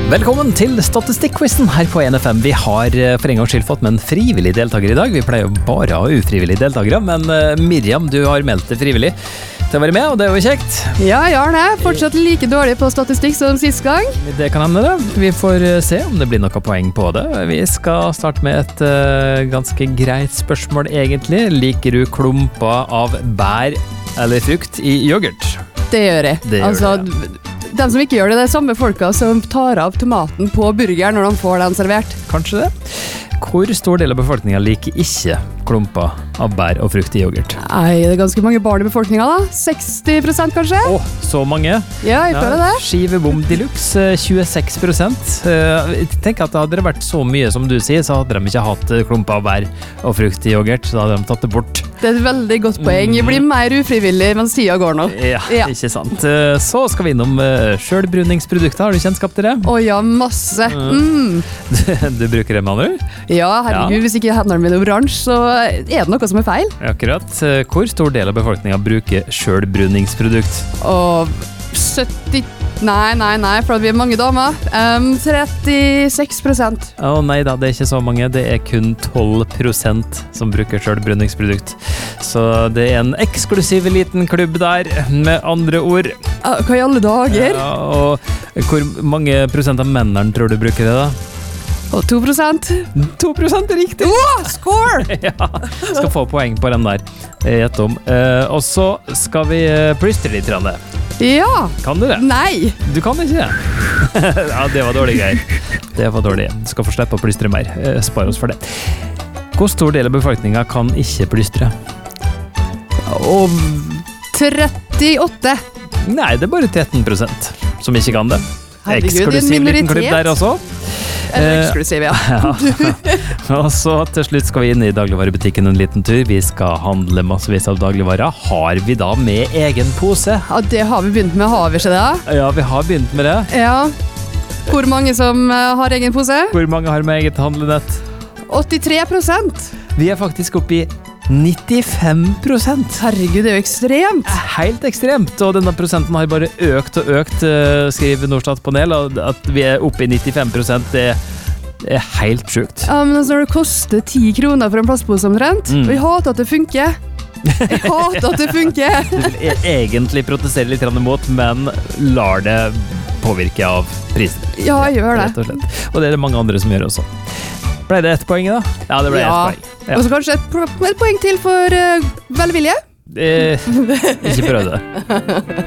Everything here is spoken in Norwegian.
Velkommen til Statistikkquizen her på NFM. Vi har for en gangs skyld fått med en frivillig deltaker i dag. Vi pleier jo bare å ha ufrivillige deltakere, men Miriam, du har meldt deg frivillig til å være med, og det er jo kjekt. Ja, jeg har det. Fortsatt like dårlig på statistikk som sist gang. Det kan hende det. Vi får se om det blir noe poeng på det. Vi skal starte med et ganske greit spørsmål egentlig. Liker du klumper av bær eller frukt i yoghurt? Det gjør jeg. Det gjør det, de som ikke gjør det, det er samme folka som tar av tomaten på burger når de får den servert. Kanskje det. Hvor stor del av befolkningen liker ikke klumper av bær og frukt i yoghurt? Nei, det er ganske mange barn i befolkningen da. 60% kanskje? Så mange. Ja, jeg føler det. Skivebom deluxe, 26%. Jeg tenker at det hadde vært så mye som du sier, så hadde de ikke hatt klumper av bær og frukt i yoghurt, så hadde de tatt det bort. Det er et veldig godt poeng. Jeg blir mer ufrivillig mens tida går nå. Ja, ikke sant. Så skal vi innom selvbruningsprodukter. Har du kjennskap til det? Ja, masse. Du bruker det, Manu? Ja, herregud, hvis ikke hendene mine er oransje, så er det noe som er feil. Akkurat. Hvor stor del av befolkningen bruker selvbruningsprodukt? Og 70... Nei, for vi er mange damer. 36%. Nei da, det er ikke så mange. Det er kun 12% som bruker selvbruningsprodukt. Så det er en eksklusiv liten klubb der, med andre ord. Hva i alle dager? Ja, og hvor mange prosent av mennene tror du bruker det da? Og 2%. 2% er riktig! Score! Ja, skal få poeng på den der. Gjett om. Og så skal vi plystre litt. Ja. Kan du det? Nei. Du kan ikke det. Ja, det var dårlig greier. Det var dårlig. Du skal få slippe å plystre mer. Spar oss for det. Hvor stor del av befolkningen kan ikke plystre? Og 38. Nei, det er bare 13% som ikke kan det. Herregud, eksklusiv liten klubb der også. Eksklusiv, ja. Og så til slutt skal vi inn i dagligvarebutikken en liten tur. Vi skal handle massevis av dagligvarer. Har vi da med egen pose? Ja, det har vi begynt med, har vi ikke det? Ja, vi har begynt med det. Ja. Hvor mange som har egen pose? Hvor mange har med eget handlenett? 83%. Vi er faktisk oppe i 95%. Herregud, det er jo ekstremt. Helt ekstremt, og denne prosenten har bare økt og økt, skriver Norstat Panel, og at vi er oppe i 95%, det er helt sjukt. Ja, men altså, når det koster 10 kroner for en plastpose omtrent, og jeg hater at det funker. Jeg hater at det funker. Du vil egentlig protestere litt imot, men lar det påvirke av prisen. Ja, jeg gjør det. Rett og slett. Og det er det mange andre som gjør også. Ble det ett poeng da? Ja, det ble ett poeng. Ja. Og så kanskje et poeng til for velvilje? Ikke prøv det.